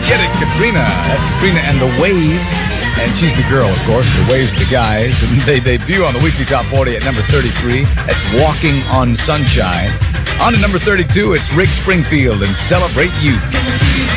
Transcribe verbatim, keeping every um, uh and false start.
Get It, Katrina. That's Katrina and the Waves. And she's the girl, of course. The Waves are the guys. And they debut on the Weekly Top forty at number thirty-three. That's Walking on Sunshine. On to number thirty-two, it's Rick Springfield and Celebrate You.